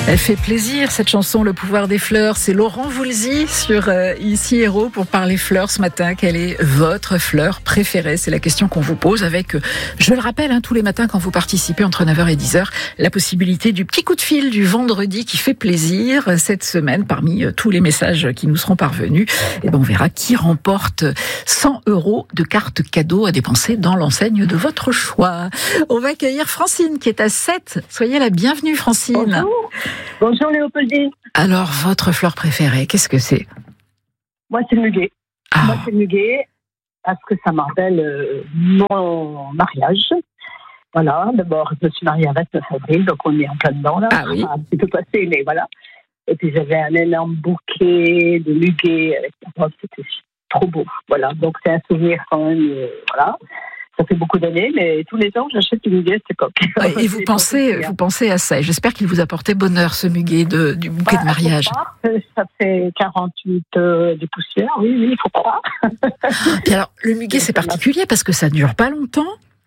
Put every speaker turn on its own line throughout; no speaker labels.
Elle fait plaisir cette chanson, Le pouvoir des fleurs. C'est Laurent Voulzy sur Ici Héros pour parler fleurs ce matin. Quelle est votre fleur préférée? C'est la question qu'on vous pose avec, je le rappelle, tous les matins quand vous participez entre 9h et 10h, la possibilité du petit coup de fil du vendredi qui fait plaisir. Cette semaine, parmi tous les messages qui nous seront parvenus, on verra qui remporte 100 € de cartes cadeaux à dépenser dans l'enseigne de votre choix. On va accueillir Francine qui est à 7. Soyez la bienvenue, Francine.
Bonjour. Bonjour Léopoldine.
Alors, votre fleur préférée, qu'est-ce que c'est?
Moi, c'est le muguet. Moi, c'est le muguet parce que ça me rappelle mon mariage. Voilà, d'abord, je me suis mariée à 29 avril, donc on est en plein dedans, là.
Ah oui.
Un petit peu passé, mais voilà. Et puis, j'avais un énorme bouquet de muguet avec ma robe, c'était trop beau. Voilà, donc c'est un souvenir quand même, voilà. Ça fait beaucoup d'années, mais tous les ans, j'achète du muguet à cette époque.
Et vous pensez à ça. Et j'espère qu'il vous apportait bonheur, ce muguet du bouquet de mariage.
Ça fait 48 de poussière, oui, il faut croire.
Et alors, le muguet, c'est particulier parce que ça ne dure pas longtemps.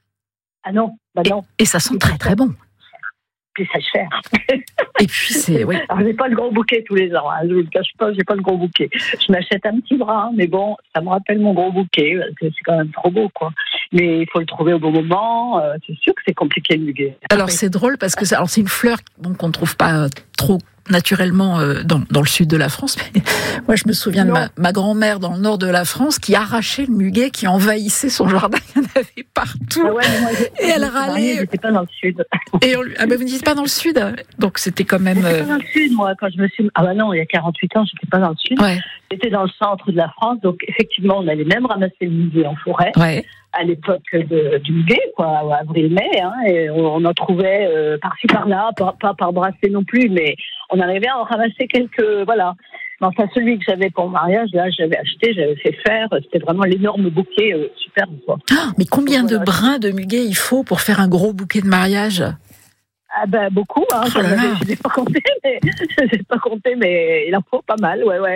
Ah non, non.
Et ça sent très très bon.
Puis ça se fait.
Et puis oui.
Alors, j'ai pas le gros bouquet tous les ans, je vous le cache pas, j'ai pas le gros bouquet. Je m'achète un petit bras, mais bon, ça me rappelle mon gros bouquet, parce que c'est quand même trop beau, quoi. Mais il faut le trouver au bon moment, c'est sûr que c'est compliqué le muguet.
Alors c'est drôle parce que c'est une fleur qu'on ne trouve pas trop naturellement dans le sud de la France. Mais moi, je me souviens de ma grand-mère dans le nord de la France qui arrachait le muguet, qui envahissait son jardin. Il y en avait partout.
Ah ouais, mais moi,
et elle râlait.
J'étais pas dans le sud.
Et vous ne dites pas dans le sud? Donc c'était quand même...
J'étais pas dans le sud, moi, quand je me suis... Ah bah non, il y a 48 ans, j'étais pas dans le sud.
Ouais.
J'étais dans le centre de la France, donc effectivement, on allait même ramasser le muguet en forêt. Ouais. À l'époque du muguet, quoi, avril-mai, et on en trouvait par-ci par-là, pas par brassée non plus, mais on arrivait à en ramasser quelques, voilà. Mais enfin, celui que j'avais pour mon mariage, là, j'avais acheté, j'avais fait faire, c'était vraiment l'énorme bouquet, superbe, quoi.
Mais combien de brins de muguet il faut pour faire un gros bouquet de mariage?
Ah ben beaucoup, je n'ai pas compté, mais il en faut pas mal, ouais.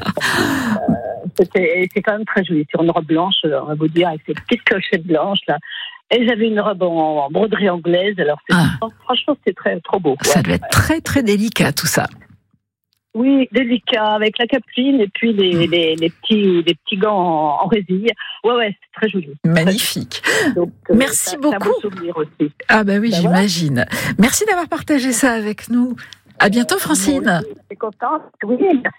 C'est quand même très joli, sur une robe blanche, on va vous dire, avec ces petites clochettes blanches là. Et j'avais une robe en broderie anglaise, alors franchement c'était trop beau.
Ça devait être très très délicat tout ça.
Oui, délicat, avec la capeline et puis les petits gants en résille. Ouais, c'est très joli.
Magnifique. Donc, merci beaucoup.
C'est un beau souvenir aussi.
Ah bah oui, j'imagine. Voilà. Merci d'avoir partagé ça avec nous. À bientôt, Francine.
Je suis contente. Oui,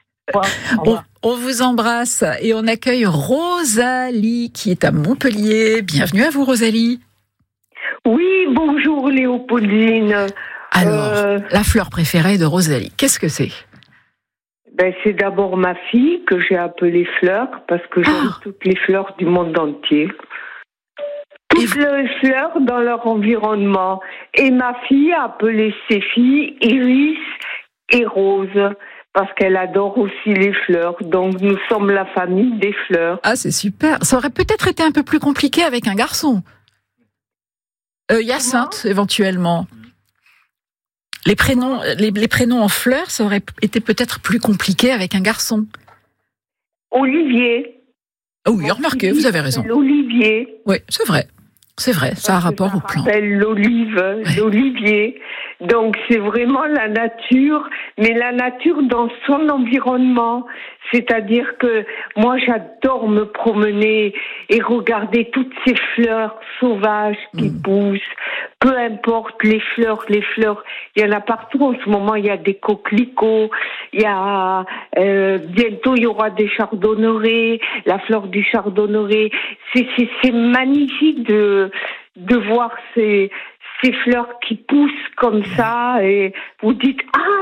on vous embrasse et on accueille Rosalie qui est à Montpellier. Bienvenue à vous, Rosalie.
Oui, bonjour Léopoldine.
Alors, la fleur préférée de Rosalie, qu'est-ce que c'est?
C'est d'abord ma fille que j'ai appelée Fleur parce que j'aime toutes les fleurs du monde entier. Toutes les fleurs dans leur environnement. Et ma fille a appelé ses filles Iris et Rose parce qu'elle adore aussi les fleurs. Donc nous sommes la famille des fleurs.
Ah, c'est super. Ça aurait peut-être été un peu plus compliqué avec un garçon. Hyacinthe, éventuellement. Les prénoms en fleurs, ça aurait été peut-être plus compliqué avec un garçon.
Olivier.
Oui, remarquez, vous avez raison.
L'olivier.
Oui, c'est vrai, ça a rapport au plan.
L'olivier. Donc c'est vraiment la nature, mais la nature dans son environnement. C'est-à-dire que moi j'adore me promener et regarder toutes ces fleurs sauvages qui poussent. Peu importe les fleurs, il y en a partout en ce moment, il y a des coquelicots, il y a bientôt il y aura des chardonnerets, la fleur du chardonneret. C'est magnifique de voir ces fleurs qui poussent comme ça et vous dites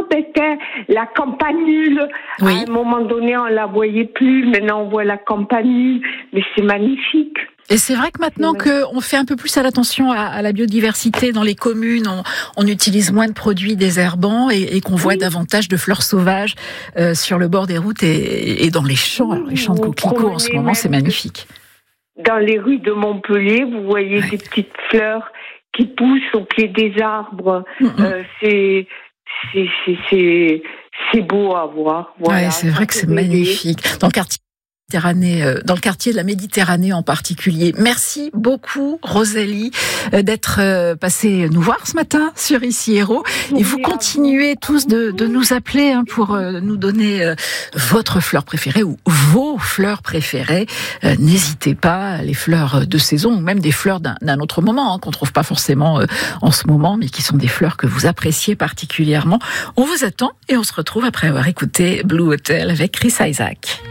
la campanule.
Oui.
À un moment donné on la voyait plus, maintenant on voit la campanule, mais c'est magnifique.
Et c'est vrai que maintenant qu'on fait un peu plus attention à la biodiversité dans les communes, on utilise moins de produits désherbants et qu'on voit davantage de fleurs sauvages sur le bord des routes et dans les champs. Alors, les champs de coquelicots en ce moment, c'est magnifique.
Dans les rues de Montpellier, vous voyez des petites fleurs qui poussent au pied des arbres. C'est beau à voir. Voilà,
c'est vrai que c'est magnifique. Dans le quartier dans le quartier de la Méditerranée en particulier. Merci beaucoup, Rosalie, d'être passée nous voir ce matin sur Ici Héros. Et vous continuez tous de nous appeler pour nous donner votre fleur préférée ou vos fleurs préférées. N'hésitez pas, les fleurs de saison ou même des fleurs d'un autre moment qu'on trouve pas forcément en ce moment, mais qui sont des fleurs que vous appréciez particulièrement. On vous attend et on se retrouve après avoir écouté Blue Hotel avec Chris Isaak.